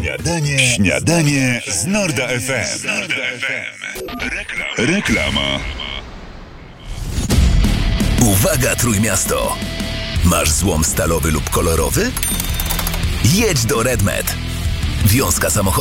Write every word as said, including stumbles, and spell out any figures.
Śniadanie, śniadanie z Norda F M. Norda F M. Reklama. Reklama. Uwaga, Trójmiasto! Masz złom stalowy lub kolorowy? Jedź do RedMed. Wiązka samochodowa